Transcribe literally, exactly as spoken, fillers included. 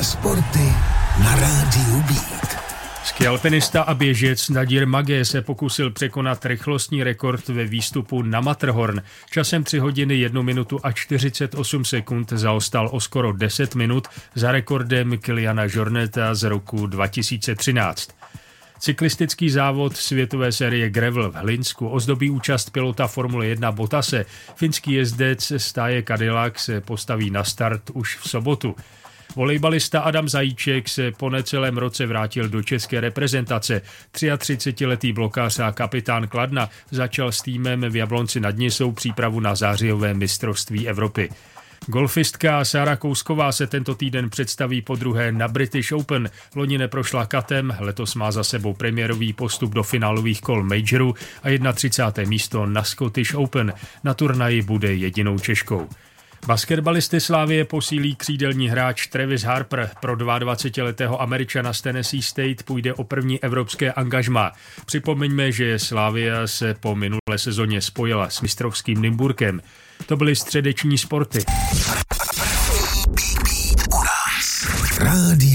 Sporty na rádiu Beat. Skialpinista a běžec Nadir Magé se pokusil překonat rychlostní rekord ve výstupu na Matterhorn. Časem tři hodiny jednu minutu a čtyřicet osm sekund zaostal o skoro deset minut za rekordem Kiliana Jorneta z roku dva tisíce třináct. Cyklistický závod světové série Gravel v Hlinsku ozdobí účast pilota Formule jedna Bottase. Finský jezdec stáje Cadillac se postaví na start už v sobotu. Volejbalista Adam Zajíček se po necelém roce vrátil do české reprezentace. třiatřicetiletý blokář a kapitán Kladna začal s týmem v Jablonci nad Nisou přípravu na zářijové mistrovství Evropy. Golfistka Sára Kousková se tento týden představí podruhé na British Open. Loni neprošla katem, letos má za sebou premiérový postup do finálových kol majoru a třicáté první místo na Scottish Open. Na turnaji bude jedinou Češkou. Basketbalisty Slavie posílí křídelní hráč Travis Harper. Pro dvacetiletého Američana z Tennessee State půjde o první evropské angažmá. Připomeňme, že Slavia se po minulé sezóně spojila s mistrovským Nymburkem. To byly středeční sporty. Rádio